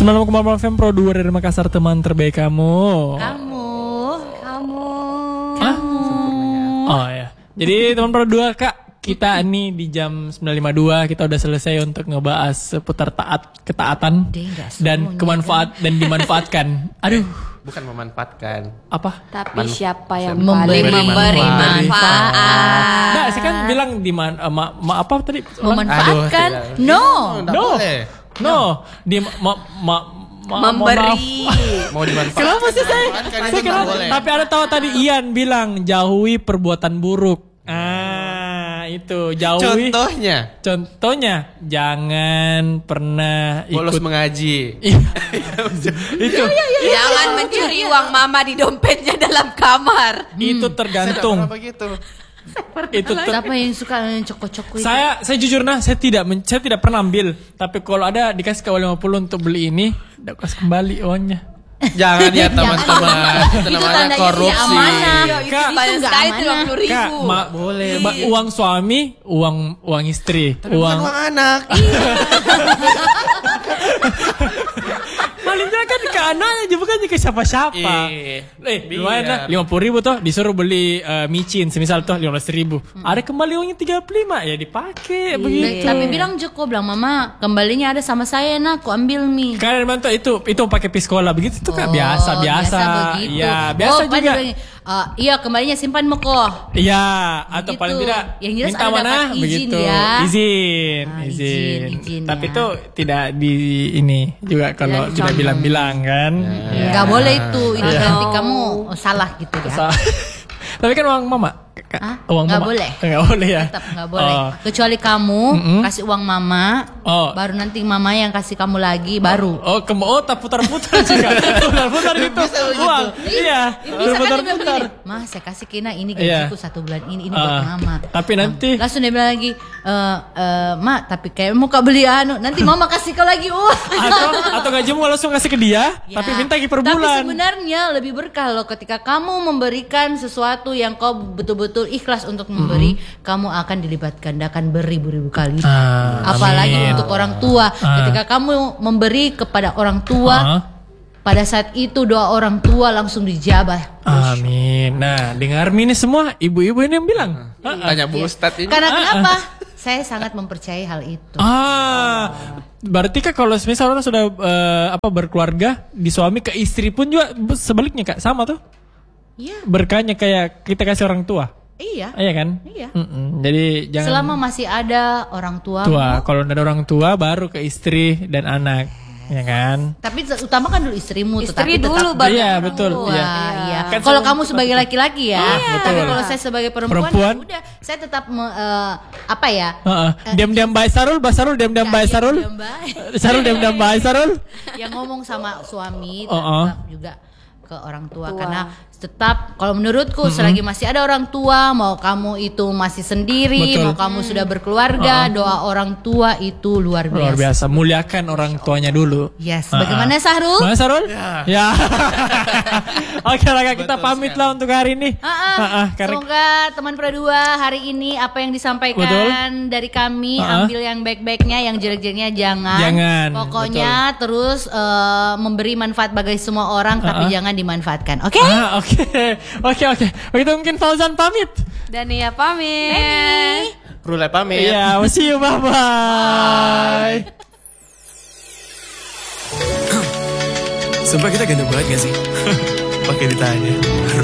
96,4 FM Pro 2 dari Makassar, teman terbaik kamu. Kamu. Oh ya. Jadi teman Pro 2 Kak, kita nih di jam 9.52 kita udah selesai untuk ngebahas seputar ketaatan dan dimanfaatkan. Aduh, bukan memanfaatkan. apa? Tapi siapa yang memberi manfaat? Nah, saya kan bilang apa tadi? Memanfaatkan? Nggak boleh. Memberi. Mau dimanfaatkan. Kenapa sih saya kenapa? boleh. Tapi ada tahu tadi Ian bilang jauhi perbuatan buruk. Itu jauhi. Contohnya jangan pernah bolos ikut mengaji. itu. Jangan mencuri uang mama di dompetnya dalam kamar. Itu tergantung. Apa gitu? Siapa yang suka coko-coko itu? Saya jujur saya tidak pernah ambil. Tapi kalau ada dikasih ke 50 untuk beli ini, udah kasih kembali uangnya. Jangan ya teman-teman. Itu namanya korupsi. Kak, itu nggak 50.000. Kak, boleh. Uang suami, uang istri, Bukan uang anak. Paling kan ke anaknya juga bukan ke siapa-siapa. Lumayan lah 50.000 toh disuruh beli micin semisal toh 15.000. Ada kembali uangnya 35 ya dipakai begitu. Tapi bilang Joko bilang mama kembalinya ada sama saya nak, aku ambil mie. Kalian mantu itu pakai piskola begitu tuh Kak, biasa. Begitu. Iya, biasa juga. Iya kembalinya simpan moko. Iya, atau Begitu. paling tidak Yang jelas minta ada mana dapat izin begitu. ya. Izin. Tapi ya. itu tidak di ini juga kalau Tidak tidak bilang-bilang kan. Iya. Nggak boleh itu nanti kamu salah gitu ya. Tapi kan uang mama. Uang nggak mama. boleh. Nggak boleh ya. Tetap nggak boleh. Kecuali kamu kasih uang mama, baru nanti mama yang kasih kamu lagi baru. Tak putar-putar juga. Putar-putar gitu. Uang. Iya. Bisa kan dia bilang Putar-putar. begini, Ma saya kasih Kina ini gajiku 1 bulan ini buat mama. Tapi nanti Langsung dia bilang lagi, Ma tapi kayak mau beli nanti mama kasih kau lagi uang. atau gajimu langsung kasih ke dia, tapi minta per bulan. Tapi sebenarnya lebih berkah loh ketika kamu memberikan sesuatu yang kau betul-betul ikhlas untuk memberi, kamu akan dilipat gandakan beribu-ribu kali. Apalagi untuk orang tua. Ketika kamu memberi kepada orang tua, pada saat itu doa orang tua langsung dijabah. Amin. Nah, dengar ini semua ibu-ibu ini yang bilang. Tanya Bu Ustadz ini. Karena kenapa? Saya sangat mempercayai hal itu. Berarti Kak kalau misalnya sudah berkeluarga, di suami ke istri pun juga sebaliknya Kak, sama tuh? Iya. Berkahnya kayak kita kasih orang tua. Iya. Iya kan? Iya. Jadi jangan selama masih ada orang tua. Kalau ada orang tua baru ke istri dan anak, ya kan? Tapi utamakan dulu istrimu. Istri dulu baru. Iya betul. Iya. Kan kalau kamu sebagai laki-laki ya. Betul. Tapi kalau saya sebagai perempuan, ya udah, saya tetap diam-diam baik Sarul, diam-diam baik Sarul. Sarul diam-diam baik Sarul. Yang ngomong sama suami tetap juga ke orang tua. Karena tetap kalau menurutku selagi masih ada orang tua, mau kamu itu masih sendiri, mau kamu sudah berkeluarga, doa orang tua itu luar biasa. Luar biasa, muliakan orang tuanya dulu. Yes, bagaimana Sahrul? Mana Sarul? Ya. Oke lah Kak, kita pamit lah untuk hari ini. Semoga teman Pro2 hari ini apa yang disampaikan dari kami ambil yang baik-baiknya, yang jelek-jeleknya jangan. Pokoknya terus memberi manfaat bagi semua orang, tapi jangan dimanfaatkan. Oke? Oke. Begitu mungkin Fauzan pamit. Dania pamit. Rule pamit. Iya, see you, bye-bye. Sumpah kita ganteng banget gak sih? Pakai ditanya.